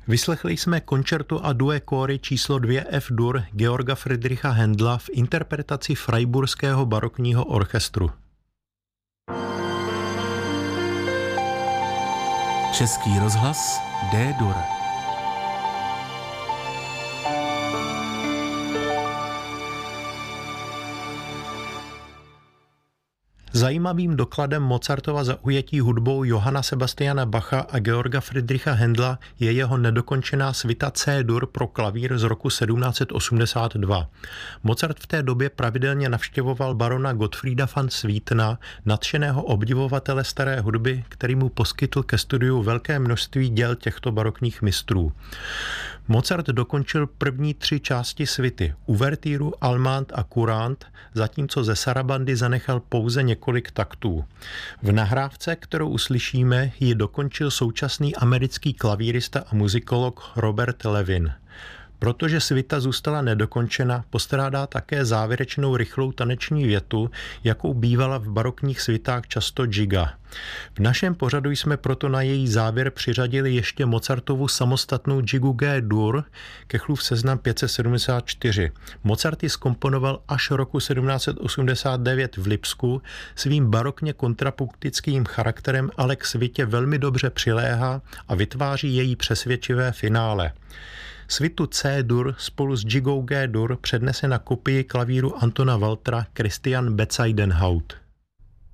Vyslechli jsme koncerto a due kóry číslo 2 F-dur Georga Friedricha Händla v interpretaci Freiburského barokního orchestru. Český rozhlas D-dur. Zajímavým dokladem Mozartova zaujetí hudbou Johanna Sebastiana Bacha a Georga Friedricha Händla je jeho nedokončená svita C-dur pro klavír z roku 1782. Mozart v té době pravidelně navštěvoval barona Gottfrieda van Swietena, nadšeného obdivovatele staré hudby, který mu poskytl ke studiu velké množství děl těchto barokních mistrů. Mozart dokončil první 3 části svity, uvertýru, almand a kurant, zatímco ze sarabandy zanechal pouze několik taktů. V nahrávce, kterou uslyšíme, ji dokončil současný americký klavírista a muzikolog Robert Levin. Protože svita zůstala nedokončena, postrádá také závěrečnou rychlou taneční větu, jakou bývala v barokních svitách často giga. V našem pořadu jsme proto na její závěr přiřadili ještě Mozartovu samostatnou gigu G-dur, Kechlův seznam 574. Mozart ji zkomponoval až roku 1789 v Lipsku, svým barokně kontrapunktickým charakterem ale k svitě velmi dobře přiléhá a vytváří její přesvědčivé finále. Svitu C-dur spolu s gigou G-dur přednese na kopii klavíru Antona Waltera Christian Bezuidenhout.